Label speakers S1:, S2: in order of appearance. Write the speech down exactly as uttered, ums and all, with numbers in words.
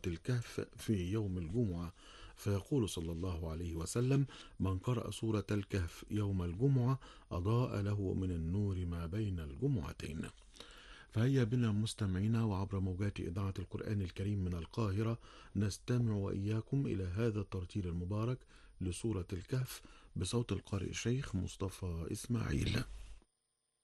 S1: الكهف في يوم الجمعة، فيقول صلى الله عليه وسلم: من قرأ سورة الكهف يوم الجمعة أضاء له من النور ما بين الجمعتين. فهيا بنا مستمعينا وعبر موجات إذاعة القرآن الكريم من القاهرة نستمع وإياكم إلى هذا الترتيل المبارك لسورة الكهف بصوت القارئ الشيخ مصطفى إسماعيل.